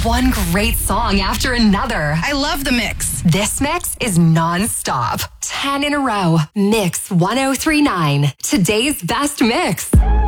one great song after another. I love the mix. This mix is non-stop. 10 in a row. Mix 1039. Today's best mix.